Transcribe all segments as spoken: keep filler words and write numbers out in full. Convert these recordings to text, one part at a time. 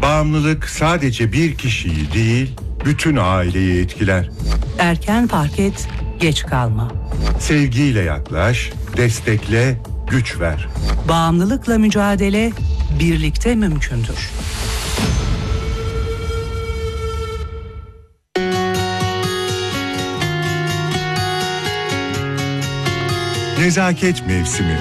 Bağımlılık sadece bir kişiyi değil, bütün aileyi etkiler. Erken fark et, geç kalma. Sevgiyle yaklaş, destekle, güç ver. Bağımlılıkla mücadele birlikte mümkündür. Nezaket mevsimi.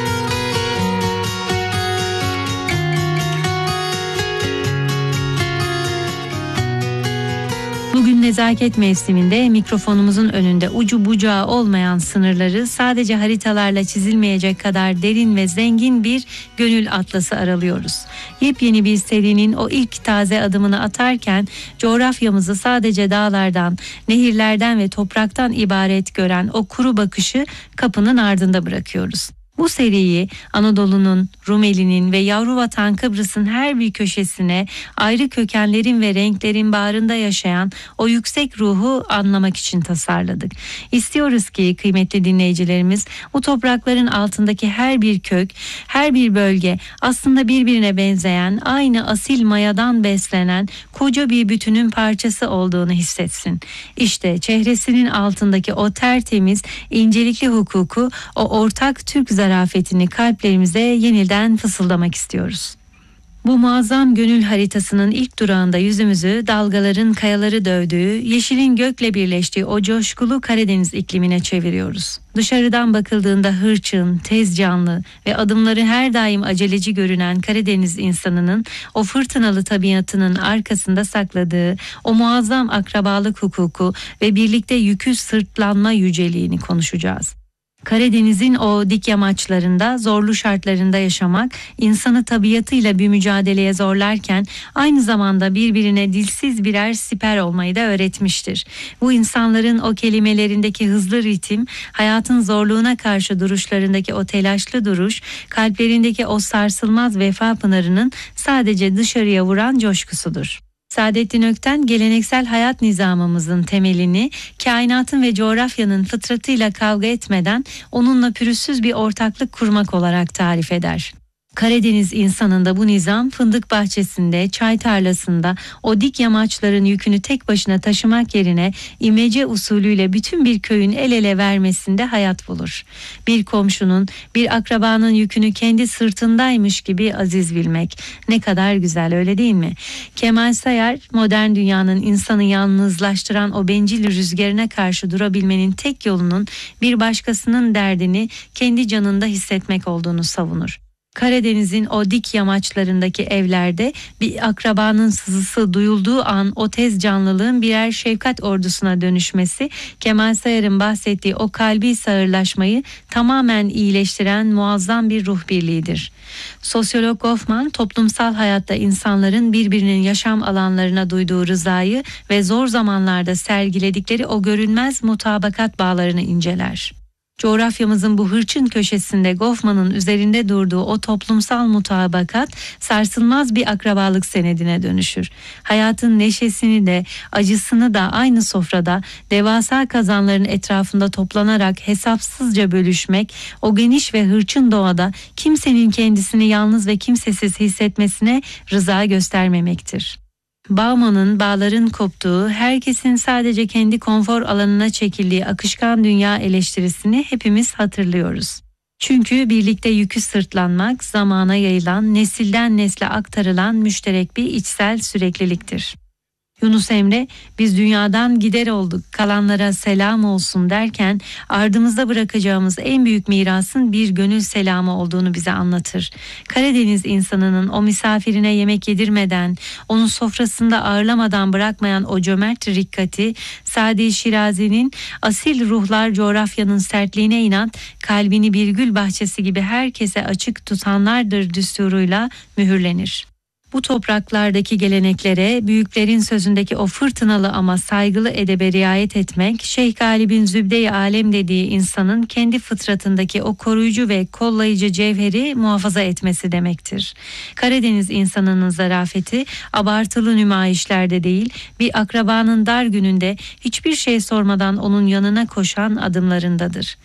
Bugün nezaket mevsiminde mikrofonumuzun önünde ucu bucağı olmayan sınırları sadece haritalarla çizilmeyecek kadar derin ve zengin bir gönül atlası aralıyoruz. Yepyeni bir serinin o ilk taze adımını atarken coğrafyamızı sadece dağlardan, nehirlerden ve topraktan ibaret gören o kuru bakışı kapının ardında bırakıyoruz. Bu seriyi Anadolu'nun, Rumeli'nin ve yavru vatan Kıbrıs'ın her bir köşesine ayrı kökenlerin ve renklerin bağrında yaşayan o yüksek ruhu anlamak için tasarladık. İstiyoruz ki kıymetli dinleyicilerimiz bu toprakların altındaki her bir kök, her bir bölge aslında birbirine benzeyen, aynı asil mayadan beslenen koca bir bütünün parçası olduğunu hissetsin. İşte çehresinin altındaki o tertemiz, incelikli hukuku, o ortak Türk zarafetini kalplerimize yeniden fısıldamak istiyoruz. Bu muazzam gönül haritasının ilk durağında yüzümüzü dalgaların kayaları dövdüğü, yeşilin gökle birleştiği o coşkulu Karadeniz iklimine çeviriyoruz. Dışarıdan bakıldığında hırçın, tez canlı ve adımları her daim aceleci görünen Karadeniz insanının o fırtınalı tabiatının arkasında sakladığı o muazzam akrabalık hukuku ve birlikte yükü sırtlanma yüceliğini konuşacağız. Karadeniz'in o dik yamaçlarında, zorlu şartlarında yaşamak, insanı tabiatıyla bir mücadeleye zorlarken aynı zamanda birbirine dilsiz birer siper olmayı da öğretmiştir. Bu insanların o kelimelerindeki hızlı ritim, hayatın zorluğuna karşı duruşlarındaki o telaşlı duruş, kalplerindeki o sarsılmaz vefa pınarının sadece dışarıya vuran coşkusudur. Saadettin Ökten geleneksel hayat nizamımızın temelini kainatın ve coğrafyanın fıtratıyla kavga etmeden onunla pürüzsüz bir ortaklık kurmak olarak tarif eder. Karadeniz insanında bu nizam fındık bahçesinde, çay tarlasında o dik yamaçların yükünü tek başına taşımak yerine imece usulüyle bütün bir köyün el ele vermesinde hayat bulur. Bir komşunun, bir akrabanın yükünü kendi sırtındaymış gibi aziz bilmek. Ne kadar güzel, öyle değil mi? Kemal Sayar, modern dünyanın insanı yalnızlaştıran o bencil rüzgarına karşı durabilmenin tek yolunun bir başkasının derdini kendi canında hissetmek olduğunu savunur. Karadeniz'in o dik yamaçlarındaki evlerde bir akrabanın sızısı duyulduğu an o tez canlılığın birer şefkat ordusuna dönüşmesi, Kemal Sayar'ın bahsettiği o kalbi sağırlaşmayı tamamen iyileştiren muazzam bir ruh birliğidir. Sosyolog Goffman, toplumsal hayatta insanların birbirinin yaşam alanlarına duyduğu rızayı ve zor zamanlarda sergiledikleri o görünmez mutabakat bağlarını inceler. Coğrafyamızın bu hırçın köşesinde Goffman'ın üzerinde durduğu o toplumsal mutabakat sarsılmaz bir akrabalık senedine dönüşür. Hayatın neşesini de acısını da aynı sofrada devasa kazanların etrafında toplanarak hesapsızca bölüşmek, o geniş ve hırçın doğada kimsenin kendisini yalnız ve kimsesiz hissetmesine rıza göstermemektir. Bauman'ın bağların koptuğu, herkesin sadece kendi konfor alanına çekildiği akışkan dünya eleştirisini hepimiz hatırlıyoruz. Çünkü birlikte yükü sırtlanmak, zamana yayılan, nesilden nesle aktarılan müşterek bir içsel sürekliliktir. Yunus Emre, biz dünyadan gider olduk, kalanlara selam olsun derken ardımızda bırakacağımız en büyük mirasın bir gönül selamı olduğunu bize anlatır. Karadeniz insanının o misafirine yemek yedirmeden, onu sofrasında ağırlamadan bırakmayan o cömert rikkati, Sadi Şirazi'nin asil ruhlar coğrafyanın sertliğine inat, kalbini bir gül bahçesi gibi herkese açık tutanlardır düsturuyla mühürlenir. Bu topraklardaki geleneklere, büyüklerin sözündeki o fırtınalı ama saygılı edebe riayet etmek, Şeyh Galip'in Zübde-i Alem dediği insanın kendi fıtratındaki o koruyucu ve kollayıcı cevheri muhafaza etmesi demektir. Karadeniz insanının zarafeti abartılı nümayişlerde değil, bir akrabanın dar gününde hiçbir şey sormadan onun yanına koşan adımlarındadır.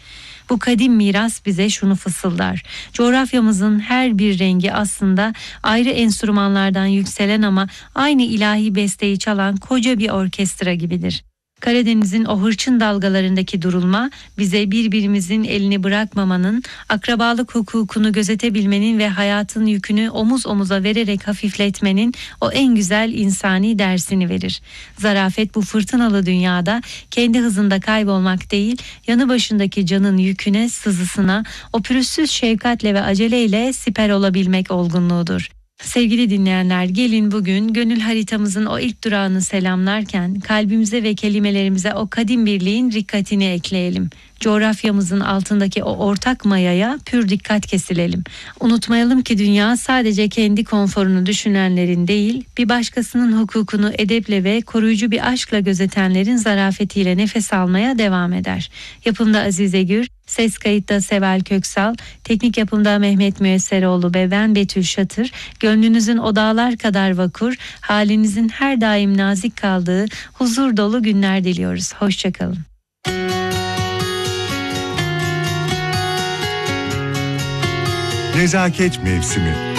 Bu kadim miras bize şunu fısıldar: coğrafyamızın her bir rengi aslında ayrı enstrümanlardan yükselen ama aynı ilahi besteyi çalan koca bir orkestra gibidir. Karadeniz'in o hırçın dalgalarındaki durulma bize birbirimizin elini bırakmamanın, akrabalık hukukunu gözetebilmenin ve hayatın yükünü omuz omuza vererek hafifletmenin o en güzel insani dersini verir. Zarafet bu fırtınalı dünyada kendi hızında kaybolmak değil, yanı başındaki canın yüküne, sızısına, o pürüzsüz şefkatle ve aceleyle siper olabilmek olgunluğudur. Sevgili dinleyenler, gelin bugün gönül haritamızın o ilk durağını selamlarken kalbimize ve kelimelerimize o kadim birliğin rikkatini ekleyelim. Coğrafyamızın altındaki o ortak mayaya pür dikkat kesilelim. Unutmayalım ki dünya sadece kendi konforunu düşünenlerin değil, bir başkasının hukukunu edeple ve koruyucu bir aşkla gözetenlerin zarafetiyle nefes almaya devam eder. Yapımda Azize Gür, ses kayıtta Seval Köksal, teknik yapımda Mehmet Müesseroğlu ve ben Betül Şatır. Gönlünüzün o dağlar kadar vakur, halinizin her daim nazik kaldığı huzur dolu günler diliyoruz. Hoşçakalın. Nezaket mevsimi.